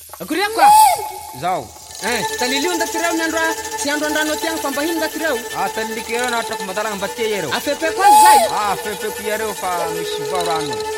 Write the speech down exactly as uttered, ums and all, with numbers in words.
Akory koa. Zao. Eh, taliliu ndatireu nyandra si andro ndrano tiang pambahin ndatireu. Ah, talikero na tok madala mbatie yero. Afepe kwa zai. Ah, fefe ku yero fa mishivarano.